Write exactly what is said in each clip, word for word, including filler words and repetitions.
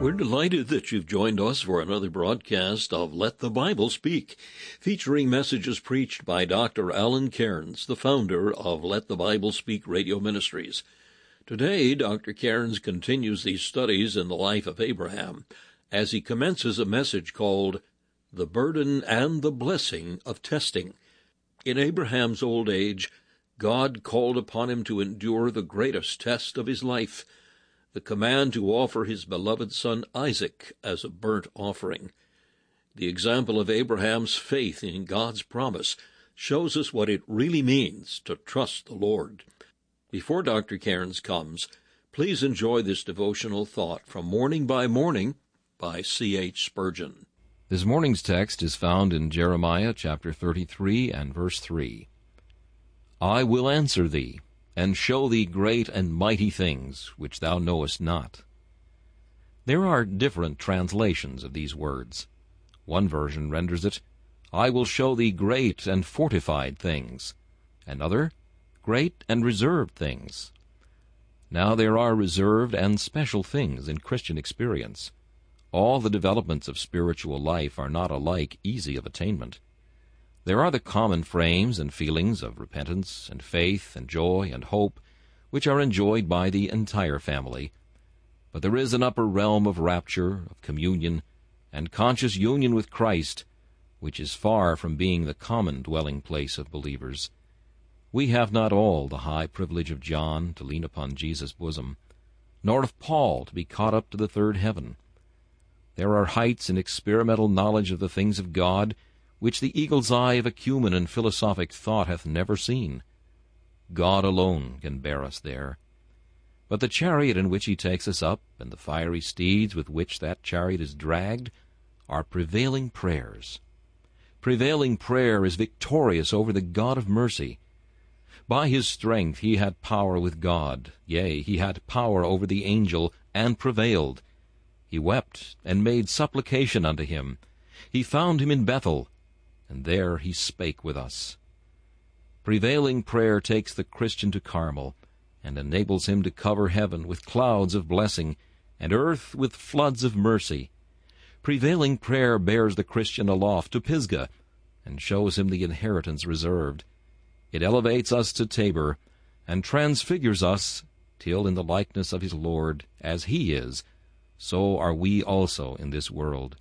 We're delighted that you've joined us for another broadcast of Let the Bible Speak, featuring messages preached by Doctor Alan Cairns, the founder of Let the Bible Speak Radio Ministries. Today, Doctor Cairns continues these studies in the life of Abraham as he commences a message called The Burden and the Blessing of Testing. In Abraham's old age, God called upon him to endure the greatest test of his life, the command to offer his beloved son Isaac as a burnt offering. The example of Abraham's faith in God's promise shows us what it really means to trust the Lord. Before Doctor Cairns comes, please enjoy this devotional thought from Morning by Morning by C H Spurgeon. This morning's text is found in Jeremiah chapter thirty-three and verse three. I will answer thee, and show thee great and mighty things which thou knowest not. There are different translations of these words. One version renders it, I will show thee great and fortified things. Another, great and reserved things. Now there are reserved and special things in Christian experience. All the developments of spiritual life are not alike easy of attainment. There are the common frames and feelings of repentance and faith and joy and hope, which are enjoyed by the entire family. But there is an upper realm of rapture, of communion, and conscious union with Christ, which is far from being the common dwelling place of believers. We have not all the high privilege of John to lean upon Jesus' bosom, nor of Paul to be caught up to the third heaven. There are heights in experimental knowledge of the things of God which the eagle's eye of acumen and philosophic thought hath never seen. God alone can bear us there. But the chariot in which he takes us up, and the fiery steeds with which that chariot is dragged, are prevailing prayers. Prevailing prayer is victorious over the God of mercy. By his strength he had power with God, yea, he had power over the angel, and prevailed. He wept, and made supplication unto him. He found him in Bethel, and there he spake with us. Prevailing prayer takes the Christian to Carmel, and enables him to cover heaven with clouds of blessing, and earth with floods of mercy. Prevailing prayer bears the Christian aloft to Pisgah, and shows him the inheritance reserved. It elevates us to Tabor, and transfigures us, till in the likeness of his Lord, as he is, so are we also in this world.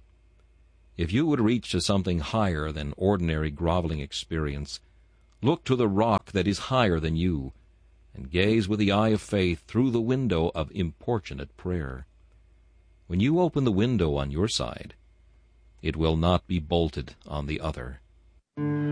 If you would reach to something higher than ordinary groveling experience, look to the rock that is higher than you, and gaze with the eye of faith through the window of importunate prayer. When you open the window on your side, it will not be bolted on the other.